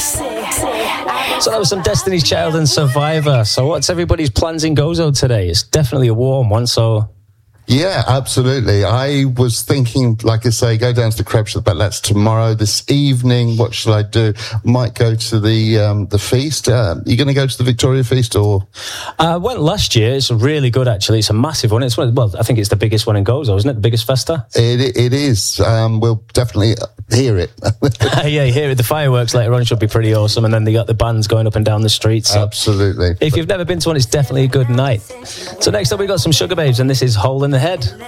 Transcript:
So that was some Destiny's Child and Survivor. So what's everybody's plans in Gozo today? It's definitely a warm one, so... Yeah, absolutely. I was thinking, like I say, go down to the Krebs, but that's tomorrow. This evening, what shall I do? Might go to the feast. You going to go to the Victoria Feast or? I went last year. It's really good, actually. It's a massive one. It's I think it's the biggest one in Gozo, isn't it? The biggest festa? It is. We'll definitely hear it. Yeah, you hear it. The fireworks later on should be pretty awesome. And then they got the bands going up and down the streets. So absolutely. If you've never been to one, it's definitely a good night. So next up, we got some Sugar Babes, and this is Hole in the Head.